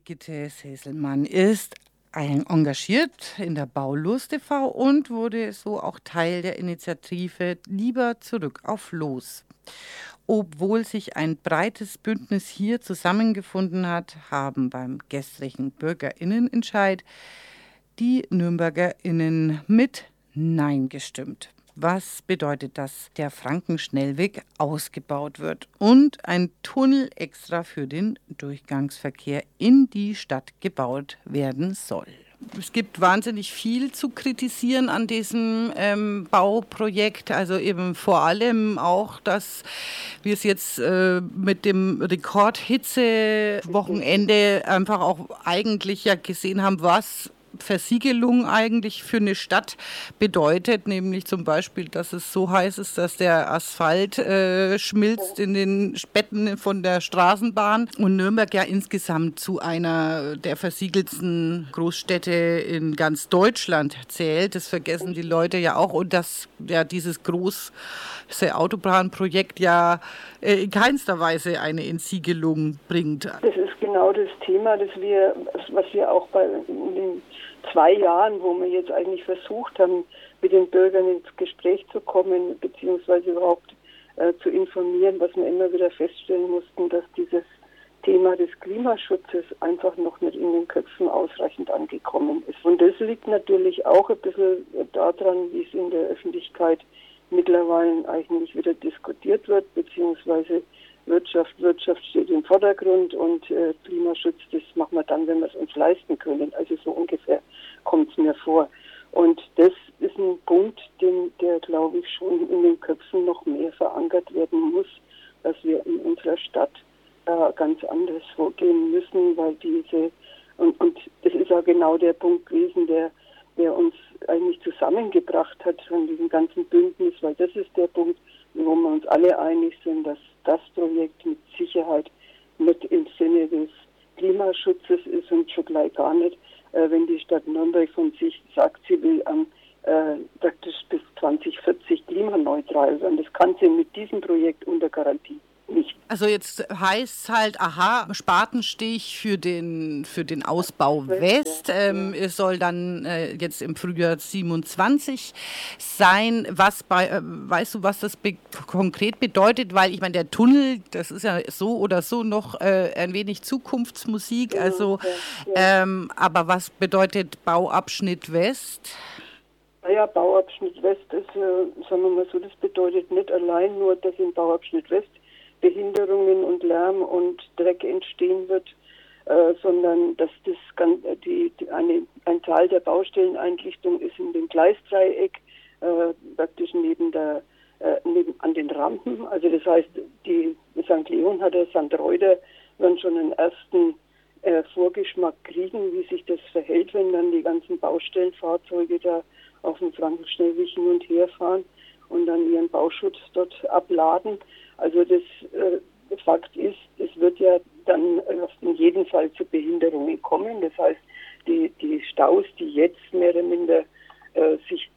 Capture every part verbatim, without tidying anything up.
Brigitte Seselmann ist ein engagiert in der Baulust e V und wurde so auch Teil der Initiative Lieber zurück auf Loos. Obwohl sich ein breites Bündnis hier zusammengefunden hat, haben beim gestrigen BürgerInnenentscheid die NürnbergerInnen mit Nein gestimmt. Was bedeutet, dass der Frankenschnellweg ausgebaut wird und ein Tunnel extra für den Durchgangsverkehr in die Stadt gebaut werden soll? Es gibt wahnsinnig viel zu kritisieren an diesem ähm, Bauprojekt. Also eben vor allem auch, dass wir es jetzt äh, mit dem Rekordhitze-Wochenende einfach auch eigentlich ja gesehen haben, was Versiegelung eigentlich für eine Stadt bedeutet, nämlich zum Beispiel, dass es so heiß ist, dass der Asphalt äh, schmilzt in den Betten von der Straßenbahn und Nürnberg ja insgesamt zu einer der versiegelsten Großstädte in ganz Deutschland zählt. Das vergessen die Leute ja auch und dass ja dieses große Autobahnprojekt ja äh, in keinster Weise eine Entsiegelung bringt. Das ist genau das Thema, das wir, was wir auch bei den zwei Jahren, wo wir jetzt eigentlich versucht haben, mit den Bürgern ins Gespräch zu kommen, beziehungsweise überhaupt äh, zu informieren, was wir immer wieder feststellen mussten, dass dieses Thema des Klimaschutzes einfach noch nicht in den Köpfen ausreichend angekommen ist. Und das liegt natürlich auch ein bisschen daran, wie es in der Öffentlichkeit mittlerweile eigentlich wieder diskutiert wird, beziehungsweise Wirtschaft, Wirtschaft steht im Vordergrund und äh, Klimaschutz, das machen wir dann, wenn wir es uns leisten können. Also so ungefähr kommt es mir vor. Und das ist ein Punkt, den, der, glaube ich, schon in den Köpfen noch mehr verankert werden muss, dass wir in unserer Stadt äh, ganz anders vorgehen müssen, weil diese, und, und das ist ja genau der Punkt gewesen, der, der uns eigentlich zusammengebracht hat von diesem ganzen Bündnis, weil das ist der Punkt, wo wir uns alle einig sind, dass das Projekt mit Sicherheit nicht im Sinne des Klimaschutzes ist und schon gleich gar nicht, äh, wenn die Stadt Nürnberg von sich sagt, sie will am äh, praktisch bis zwanzig vierzig klimaneutral sein. Das kann sie mit diesem Projekt unter Garantie nicht. Also jetzt heißt es halt, aha, Spatenstich für den, für den Ausbau West. Ähm, es soll dann äh, jetzt im Frühjahr siebenundzwanzig sein. Was bei, äh, weißt du, was das be- konkret bedeutet? Weil ich meine, der Tunnel, das ist ja so oder so noch äh, ein wenig Zukunftsmusik. Also, ähm, aber was bedeutet Bauabschnitt West? Naja, Bauabschnitt West ist, äh, sagen wir mal so, das bedeutet nicht allein nur, dass im Bauabschnitt West Behinderungen und Lärm und Dreck entstehen wird, äh, sondern dass das ganz, die, die eine, ein Teil der Baustelleneinrichtung ist in dem Gleisdreieck, äh, praktisch neben der äh, neben an den Rampen. Also das heißt, die Sankt Leon hat der Sankt Reuter werden schon einen ersten äh, Vorgeschmack kriegen, wie sich das verhält, wenn dann die ganzen Baustellenfahrzeuge da auf dem Frankenschnellweg hin und her fahren und dann ihren Bauschutz dort abladen. Also das äh, Fakt ist, es wird ja dann äh, in jedem Fall zu Behinderungen kommen. Das heißt, die, die Staus, die jetzt mehr oder minder äh, sich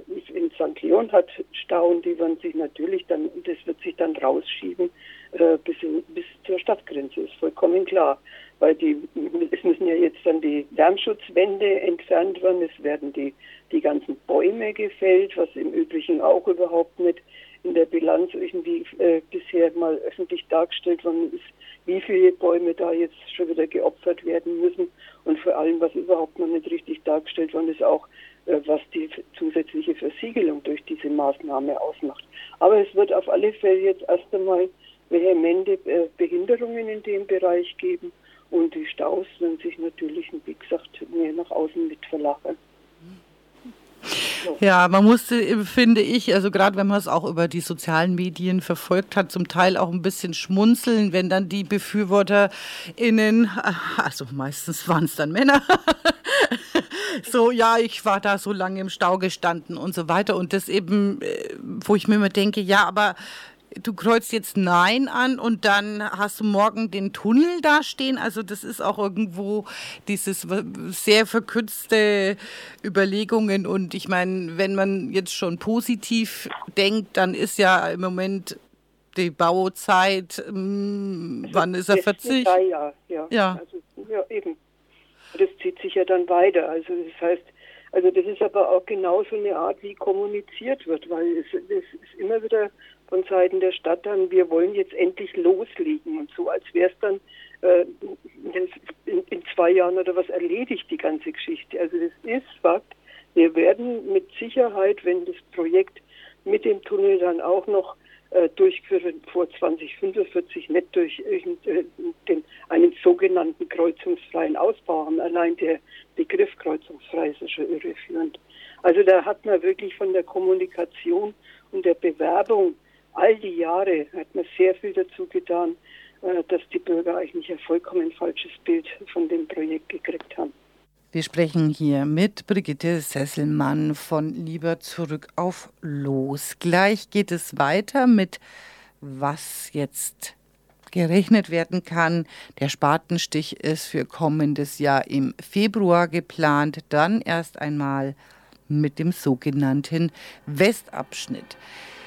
in Sankt Leon hat stauen, die werden sich natürlich dann, das wird sich dann rausschieben äh, bis, in, bis zur Stadtgrenze, ist vollkommen klar. Weil die, es müssen ja jetzt dann die Lärmschutzwände entfernt werden, es werden die, die ganzen Bäume gefällt, was im Übrigen auch überhaupt nicht in der Bilanz irgendwie äh, bisher mal öffentlich dargestellt worden ist, wie viele Bäume da jetzt schon wieder geopfert werden müssen und vor allem, was überhaupt noch nicht richtig dargestellt worden ist, auch äh, was die zusätzliche Versiegelung durch diese Maßnahme ausmacht. Aber es wird auf alle Fälle jetzt erst einmal vehemente äh, Behinderungen in dem Bereich geben und die Staus werden sich natürlich, wie gesagt, mehr nach außen mit verlagern. Ja, man musste, finde ich, also gerade wenn man es auch über die sozialen Medien verfolgt hat, zum Teil auch ein bisschen schmunzeln, wenn dann die BefürworterInnen, also meistens waren es dann Männer, so, ja, ich war da so lange im Stau gestanden und so weiter und das eben, wo ich mir immer denke, ja, aber du kreuzt jetzt Nein an und dann hast du morgen den Tunnel da stehen. Also das ist auch irgendwo dieses sehr verkürzte Überlegungen. Und ich meine, wenn man jetzt schon positiv denkt, dann ist ja im Moment die Bauzeit, mh, wann ist er vierzig? Ja, ja. Ja. Also ja, eben. Das zieht sich ja dann weiter. Also das heißt, also das ist aber auch genauso eine Art, wie kommuniziert wird, weil es, es ist immer wieder von Seiten der Stadt dann, wir wollen jetzt endlich loslegen und so, als wäre es dann äh, in, in zwei Jahren oder was erledigt, die ganze Geschichte. Also das ist Fakt. Wir werden mit Sicherheit, wenn das Projekt mit dem Tunnel dann auch noch äh, durchgeführt wird, vor zwanzig fünfundvierzig nicht durch äh, den, einen sogenannten kreuzungsfreien Ausbau haben. Allein der Begriff kreuzungsfrei ist schon irreführend. Also da hat man wirklich von der Kommunikation und der Bewerbung all die Jahre hat man sehr viel dazu getan, äh, dass die Bürger eigentlich ein vollkommen falsches Bild von dem Projekt gekriegt haben. Wir sprechen hier mit Brigitte Sesselmann von Lieber zurück auf Loos. Gleich geht es weiter mit, was jetzt gerechnet werden kann. Der Spatenstich ist für kommendes Jahr im Februar geplant, dann erst einmal mit dem sogenannten Westabschnitt.